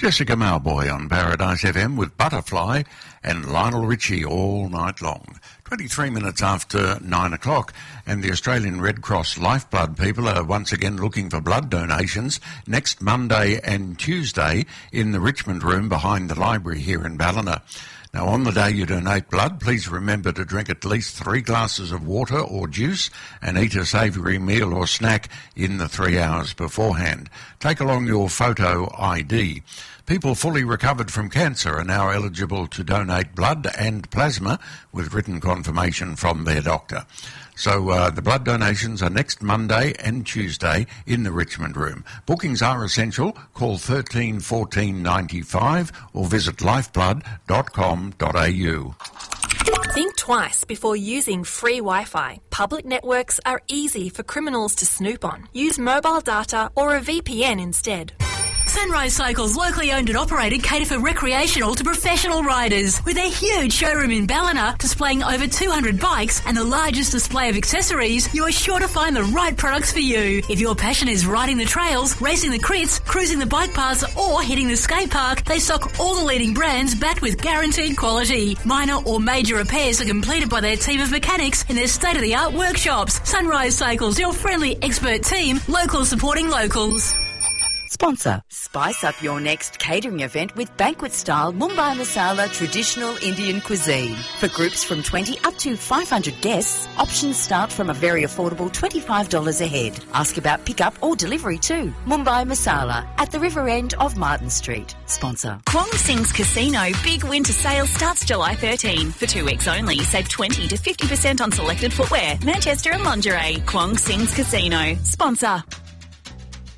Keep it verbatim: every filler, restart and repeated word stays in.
Jessica Mauboy on Paradise F M with Butterfly and Lionel Richie all night long. twenty-three minutes after nine o'clock, and the Australian Red Cross Lifeblood people are once again looking for blood donations next Monday and Tuesday in the Richmond Room behind the library here in Ballina. Now, on the day you donate blood, please remember to drink at least three glasses of water or juice and eat a savoury meal or snack in the three hours beforehand. Take along your photo I D. People fully recovered from cancer are now eligible to donate blood and plasma with written confirmation from their doctor. So uh, the blood donations are next Monday and Tuesday in the Richmond Room. Bookings are essential. Call thirteen fourteen ninety-five or visit lifeblood dot com dot a u. Think twice before using free Wi-Fi. Public networks are easy for criminals to snoop on. Use mobile data or a V P N instead. Sunrise Cycles, locally owned and operated, cater for recreational to professional riders. With their huge showroom in Ballina, displaying over two hundred bikes and the largest display of accessories, you are sure to find the right products for you. If your passion is riding the trails, racing the crits, cruising the bike paths or hitting the skate park, they stock all the leading brands backed with guaranteed quality. Minor or major repairs are completed by their team of mechanics in their state-of-the-art workshops. Sunrise Cycles, your friendly expert team, locals supporting locals. Sponsor. Spice up your next catering event with banquet-style Mumbai Masala traditional Indian cuisine. For groups from twenty up to five hundred guests, options start from a very affordable twenty-five dollars a head. Ask about pick-up or delivery too. Mumbai Masala at the river end of Martin Street. Sponsor. Kwong Sing's Casino Big Winter Sale starts July thirteenth. For two weeks only, save twenty to fifty percent on selected footwear, Manchester and lingerie. Kwong Sing's Casino. Sponsor.